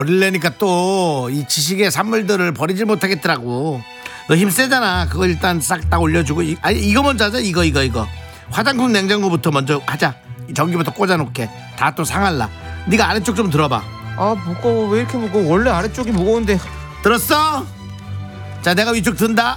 버리려니까 또 이 지식의 산물들을 버리질 못하겠더라고. 너 힘 세잖아. 그거 일단 싹 다 올려주고 아니 이거 먼저 하자. 이거 화장품 냉장고부터 먼저 하자. 전기부터 꽂아놓게. 다 또 상할라. 네가 아래쪽 좀 들어봐. 아 무거워. 왜 이렇게 무거워? 원래 아래쪽이 무거운데. 들었어? 자 내가 위쪽 든다.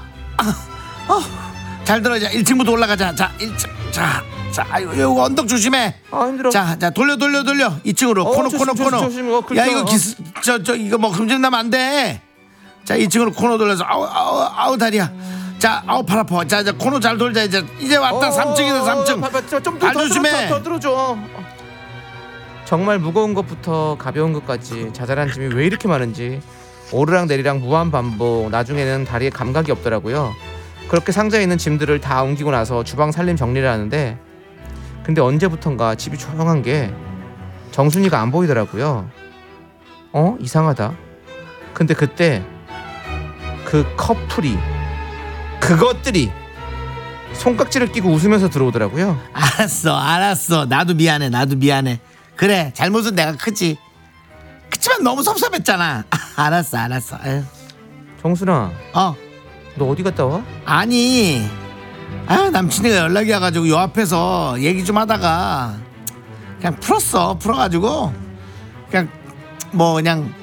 잘 들어. 자 1층부터 올라가자. 자 1층. 자 아이고 이거 언덕 조심해. 아 힘들어. 자 돌려 2층으로. 코너. 조심. 야 이거 이거 뭐 금지 나면 안 돼. 자 2층으로 코너 돌려서 아우 다리야. 자 팔 아파. 자 코너 잘 돌자. 이제 왔다. 3층이다 3층. 좀더 조심해. 더 들어줘. 정말 무거운 것부터 가벼운 것까지 자잘한 짐이 왜 이렇게 많은지 오르락 내리락 무한 반복. 나중에는 다리에 감각이 없더라고요. 그렇게 상자에 있는 짐들을 다 옮기고 나서 주방 살림 정리를 하는데 근데 언제부턴가 집이 조용한 게 정순이가 안 보이더라고요. 이상하다. 근데 그때 그 커플이 그것들이 손깍지를 끼고 웃으면서 들어오더라고요. 알았어. 나도 미안해. 그래 잘못은 내가 크지. 그치만 너무 섭섭했잖아. 알았어. 아유. 정순아. 너 어디 갔다 와? 아니 남친이가 연락이 와가지고 요 앞에서 얘기 좀 하다가 그냥 풀어가지고 그냥